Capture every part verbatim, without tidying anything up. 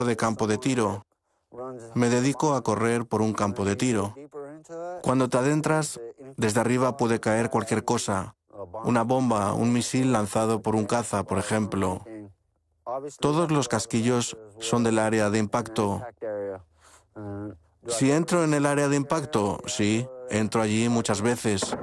de campo de tiro. Me dedico a correr por un campo de tiro. Cuando te adentras, desde arriba puede caer cualquier cosa. Una bomba, un misil lanzado por un caza, por ejemplo. Todos los casquillos son del área de impacto. Si entro en el área de impacto, sí, entro allí muchas veces.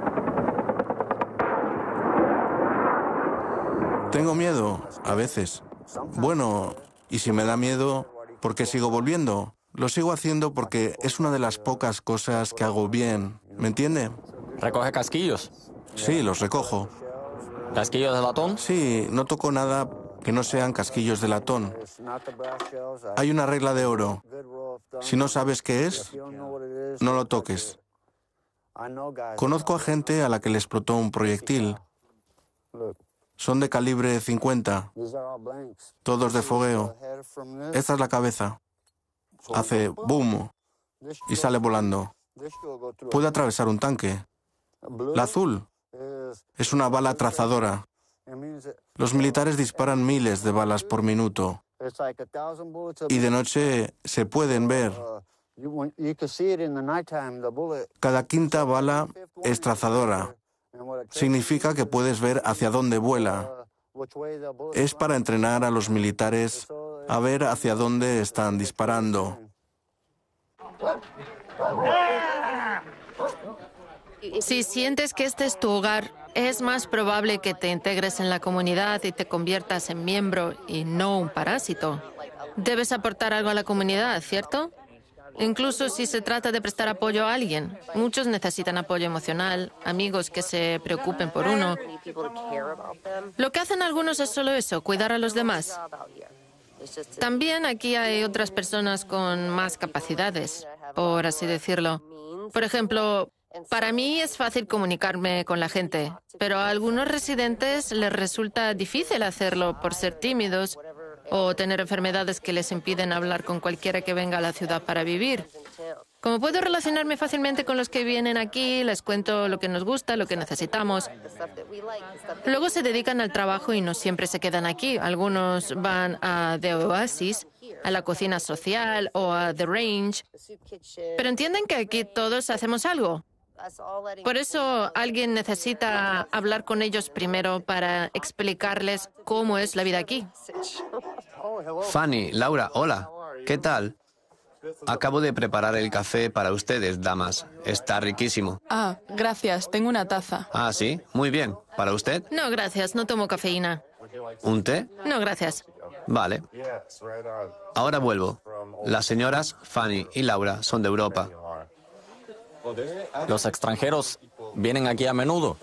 ¿Tengo miedo? A veces. Bueno, y si me da miedo, ¿por qué sigo volviendo? Lo sigo haciendo porque es una de las pocas cosas que hago bien. ¿Me entiende? ¿Recoge casquillos? Sí, los recojo. ¿Casquillos de latón? Sí, no toco nada que no sean casquillos de latón. Hay una regla de oro. Si no sabes qué es, no lo toques. Conozco a gente a la que le explotó un proyectil. Son de calibre cincuenta, todos de fogueo. Esta es la cabeza. Hace boom y sale volando. Puede atravesar un tanque. La azul es una bala trazadora. Los militares disparan miles de balas por minuto. Y de noche se pueden ver. Cada quinta bala es trazadora. Significa que puedes ver hacia dónde vuela. Es para entrenar a los militares a ver hacia dónde están disparando. Si sientes que este es tu hogar, es más probable que te integres en la comunidad y te conviertas en miembro y no un parásito. Debes aportar algo a la comunidad, ¿cierto? Incluso si se trata de prestar apoyo a alguien. Muchos necesitan apoyo emocional, amigos que se preocupen por uno. Lo que hacen algunos es solo eso, cuidar a los demás. También aquí hay otras personas con más capacidades, por así decirlo. Por ejemplo, para mí es fácil comunicarme con la gente, pero a algunos residentes les resulta difícil hacerlo por ser tímidos o tener enfermedades que les impiden hablar con cualquiera que venga a la ciudad para vivir. Como puedo relacionarme fácilmente con los que vienen aquí, les cuento lo que nos gusta, lo que necesitamos. Luego se dedican al trabajo y no siempre se quedan aquí. Algunos van a The Oasis, a la cocina social o a The Range. Pero entienden que aquí todos hacemos algo. Por eso alguien necesita hablar con ellos primero para explicarles cómo es la vida aquí. Fanny, Laura, hola. ¿Qué tal? Acabo de preparar el café para ustedes, damas. Está riquísimo. Ah, gracias. Tengo una taza. Ah, ¿sí? Muy bien. ¿Para usted? No, gracias. No tomo cafeína. ¿Un té? No, gracias. Vale. Ahora vuelvo. Las señoras Fanny y Laura son de Europa. ¿Los extranjeros vienen aquí a menudo?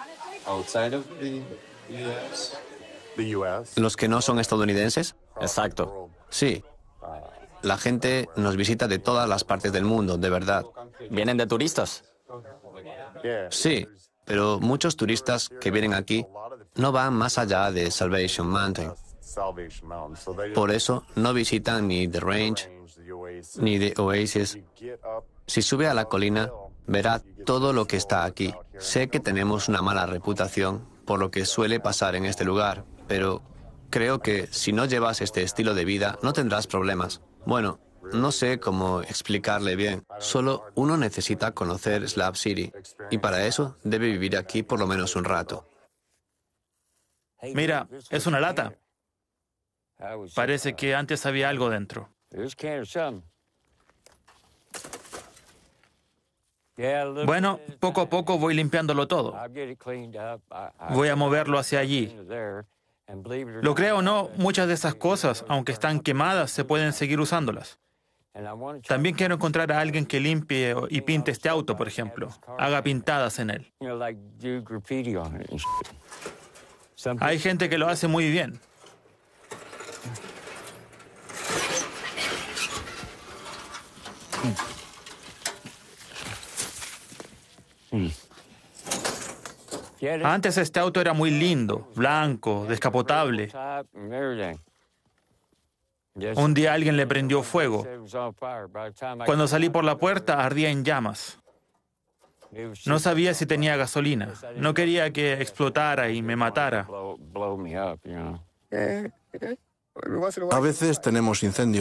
¿Los que no son estadounidenses? Exacto. Sí. La gente nos visita de todas las partes del mundo, de verdad. ¿Vienen de turistas? Sí, pero muchos turistas que vienen aquí no van más allá de Salvation Mountain. Por eso no visitan ni The Range ni The Oasis. Si sube a la colina, verá todo lo que está aquí. Sé que tenemos una mala reputación por lo que suele pasar en este lugar, pero creo que si no llevas este estilo de vida no tendrás problemas. Bueno, no sé cómo explicarle bien. Solo uno necesita conocer Slab City y para eso debe vivir aquí por lo menos un rato. Mira, es una lata. Parece que antes había algo dentro. Bueno, poco a poco voy limpiándolo todo. Voy a moverlo hacia allí. Lo crea o no, muchas de esas cosas, aunque están quemadas, se pueden seguir usándolas. También quiero encontrar a alguien que limpie y pinte este auto, por ejemplo. Haga pintadas en él. Hay gente que lo hace muy bien. Antes este auto era muy lindo, blanco, descapotable. Un día alguien le prendió fuego. Cuando salí por la puerta ardía en llamas. No sabía si tenía gasolina. No quería que explotara y me matara. A veces tenemos incendios.